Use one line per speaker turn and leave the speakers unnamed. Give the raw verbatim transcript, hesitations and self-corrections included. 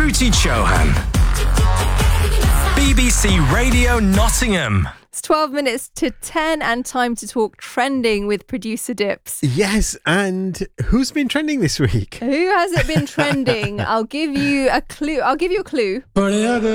Shruti Chauhan. B B C Radio Nottingham.
It's twelve minutes to ten and time to talk trending with producer Dips.
Yes, and who's been trending this week?
Who has it been trending? I'll give you a clue. I'll give you a clue.